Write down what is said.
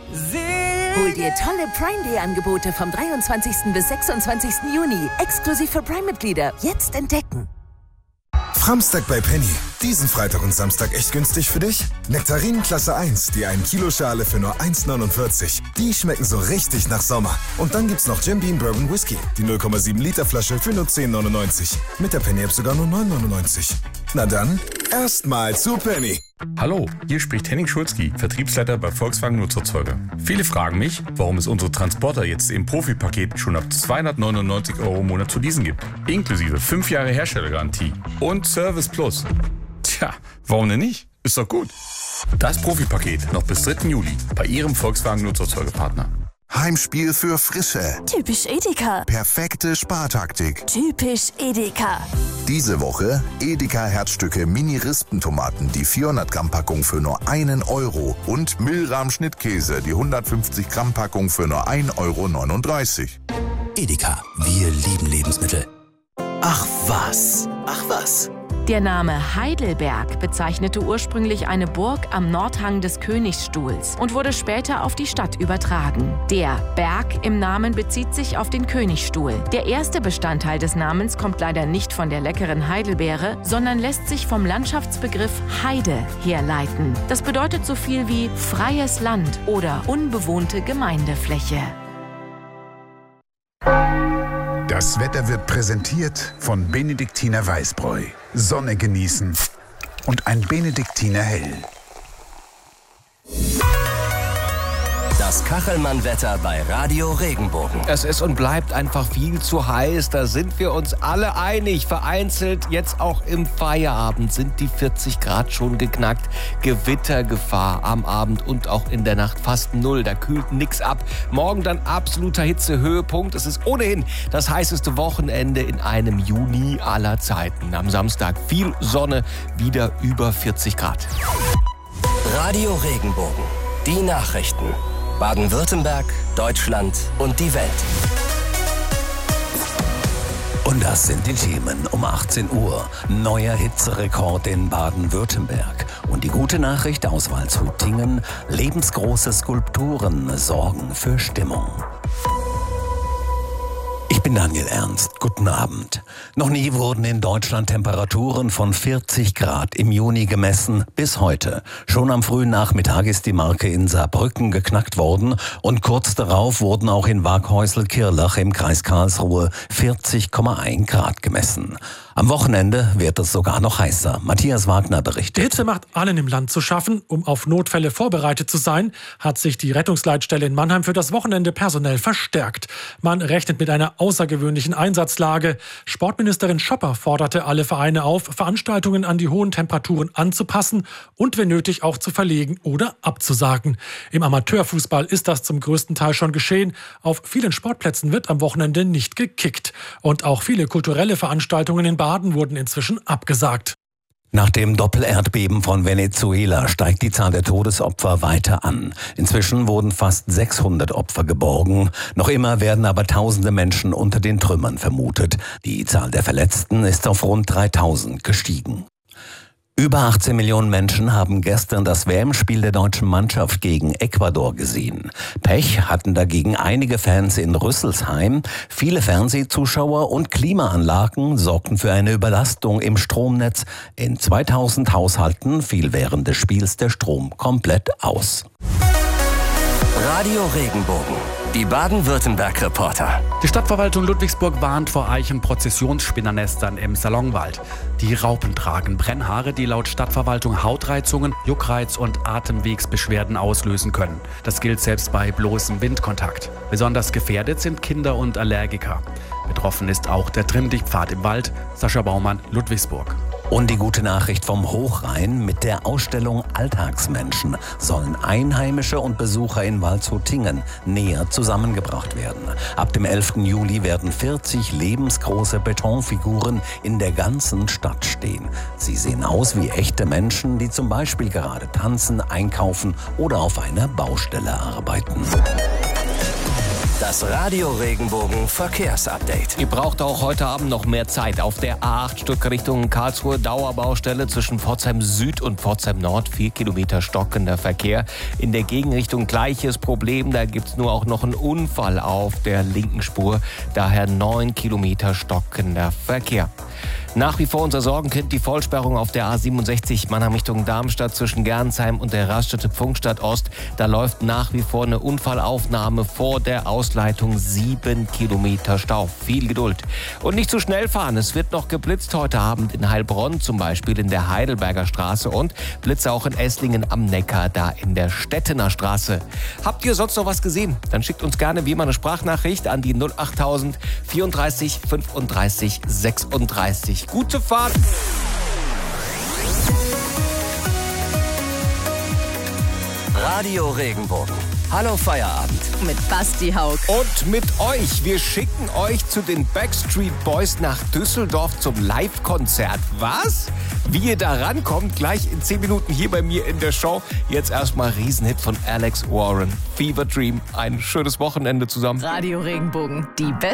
Hol dir tolle Prime Day Angebote vom 23. bis 26. Juni. Exklusiv für Prime-Mitglieder. Jetzt entdecken. Framstag bei Penny. Diesen Freitag und Samstag echt günstig für dich? Nektarinen Klasse 1, die 1 Kilo Schale für nur 1,49. Die schmecken so richtig nach Sommer. Und dann gibt's noch Jim Beam Bourbon Whisky, die 0,7 Liter Flasche für nur 10,99. Mit der Penny App sogar nur 9,99. Na dann, erstmal zu Penny. Hallo, hier spricht Henning Schulzki, Vertriebsleiter bei Volkswagen Nutzerzeuger. Viele fragen mich, warum es unsere Transporter jetzt im Profipaket schon ab 299 € im Monat zu leasen gibt. Inklusive 5 Jahre Herstellergarantie und Service Plus. Tja, warum denn nicht? Ist doch gut. Das Profipaket noch bis 3. Juli bei Ihrem Volkswagen Nutzerzeugerpartner. Heimspiel für Frische. Typisch Edeka. Perfekte Spartaktik. Typisch Edeka. Diese Woche Edeka Herzstücke Mini-Rispentomaten, die 400 Gramm Packung für nur 1 € und Milram Schnittkäse, die 150 Gramm Packung für nur 1,39 €. Edeka, wir lieben Lebensmittel. Ach was. Der Name Heidelberg bezeichnete ursprünglich eine Burg am Nordhang des Königsstuhls und wurde später auf die Stadt übertragen. Der Berg im Namen bezieht sich auf den Königsstuhl. Der erste Bestandteil des Namens kommt leider nicht von der leckeren Heidelbeere, sondern lässt sich vom Landschaftsbegriff Heide herleiten. Das bedeutet so viel wie freies Land oder unbewohnte Gemeindefläche. Das Wetter wird präsentiert von Benediktiner Weißbräu. Sonne genießen und ein Benediktiner Hell. Das Kachelmann-Wetter bei Radio Regenbogen. Es ist und bleibt einfach viel zu heiß, da sind wir uns alle einig. Vereinzelt, jetzt auch im Feierabend, sind die 40 Grad schon geknackt. Gewittergefahr am Abend und auch in der Nacht fast 0, da kühlt nix ab. Morgen dann absoluter Hitzehöhepunkt. Es ist ohnehin das heißeste Wochenende in einem Juni aller Zeiten. Am Samstag viel Sonne, wieder über 40 Grad. Radio Regenbogen, die Nachrichten. Baden-Württemberg, Deutschland und die Welt. Und das sind die Themen um 18 Uhr. Neuer Hitzerekord in Baden-Württemberg. Und die gute Nachricht aus Waldshutingen: lebensgroße Skulpturen sorgen für Stimmung. Ich bin Daniel Ernst. Guten Abend. Noch nie wurden in Deutschland Temperaturen von 40 Grad im Juni gemessen bis heute. Schon am frühen Nachmittag ist die Marke in Saarbrücken geknackt worden und kurz darauf wurden auch in Waghäusel-Kirlach im Kreis Karlsruhe 40,1 Grad gemessen. Am Wochenende wird es sogar noch heißer. Matthias Wagner berichtet. Die Hitze macht allen im Land zu schaffen. Um auf Notfälle vorbereitet zu sein, hat sich die Rettungsleitstelle in Mannheim für das Wochenende personell verstärkt. Man rechnet mit einer außergewöhnlichen Einsatzlage. Sportministerin Schopper forderte alle Vereine auf, Veranstaltungen an die hohen Temperaturen anzupassen und wenn nötig auch zu verlegen oder abzusagen. Im Amateurfußball ist das zum größten Teil schon geschehen. Auf vielen Sportplätzen wird am Wochenende nicht gekickt. Und auch viele kulturelle Veranstaltungen in Baden wurden inzwischen abgesagt. Nach dem Doppelerdbeben von Venezuela steigt die Zahl der Todesopfer weiter an. Inzwischen wurden fast 600 Opfer geborgen. Noch immer werden aber tausende Menschen unter den Trümmern vermutet. Die Zahl der Verletzten ist auf rund 3000 gestiegen. Über 18 Millionen Menschen haben gestern das WM-Spiel der deutschen Mannschaft gegen Ecuador gesehen. Pech hatten dagegen einige Fans in Rüsselsheim. Viele Fernsehzuschauer und Klimaanlagen sorgten für eine Überlastung im Stromnetz. In 2000 Haushalten fiel während des Spiels der Strom komplett aus. Radio Regenbogen, die Baden-Württemberg-Reporter. Die Stadtverwaltung Ludwigsburg warnt vor Eichen-Prozessionsspinnernestern im Salonwald. Die Raupen tragen Brennhaare, die laut Stadtverwaltung Hautreizungen, Juckreiz und Atemwegsbeschwerden auslösen können. Das gilt selbst bei bloßem Windkontakt. Besonders gefährdet sind Kinder und Allergiker. Betroffen ist auch der Trimmdichtpfad im Wald. Sascha Baumann, Ludwigsburg. Und die gute Nachricht vom Hochrhein: mit der Ausstellung Alltagsmenschen sollen Einheimische und Besucher in Waldshutingen näher zusammengebracht werden. Ab dem 11. Juli werden 40 lebensgroße Betonfiguren in der ganzen Stadt stehen. Sie sehen aus wie echte Menschen, die zum Beispiel gerade tanzen, einkaufen oder auf einer Baustelle arbeiten. Das Radio Regenbogen Verkehrsupdate. Ihr braucht auch heute Abend noch mehr Zeit. Auf der A8 Stück Richtung Karlsruhe, Dauerbaustelle zwischen Pforzheim Süd und Pforzheim Nord. 4 Kilometer stockender Verkehr. In der Gegenrichtung gleiches Problem. Da gibt es nur auch noch einen Unfall auf der linken Spur. Daher 9 Kilometer stockender Verkehr. Nach wie vor unser Sorgenkind die Vollsperrung auf der A67 Mannheim Richtung Darmstadt zwischen Gernsheim und der Raststätte Pfungstadt Ost. Da läuft nach wie vor eine Unfallaufnahme vor der Ausleitung. 7 Kilometer Stau. Viel Geduld. Und nicht zu schnell fahren. Es wird noch geblitzt heute Abend in Heilbronn, zum Beispiel in der Heidelberger Straße, und Blitze auch in Esslingen am Neckar, da in der Stettener Straße. Habt ihr sonst noch was gesehen? Dann schickt uns gerne wie immer eine Sprachnachricht an die 08000 34 35 36. Gute Fahrt! Radio Regenbogen. Hallo Feierabend. Mit Basti Haug. Und mit euch. Wir schicken euch zu den Backstreet Boys nach Düsseldorf zum Live-Konzert. Was? Wie ihr da rankommt, gleich in 10 Minuten hier bei mir in der Show. Jetzt erstmal Riesenhit von Alex Warren. Fever Dream. Ein schönes Wochenende zusammen. Radio Regenbogen. Die